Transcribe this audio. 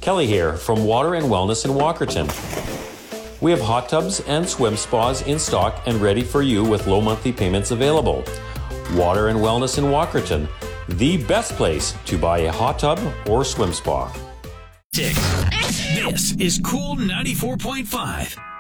Kelly here from Water and Wellness in Walkerton. We have hot tubs and swim spas in stock and ready for you with low monthly payments available. Water and Wellness in Walkerton, the best place to buy a hot tub or swim spa. This is Cool 94.5.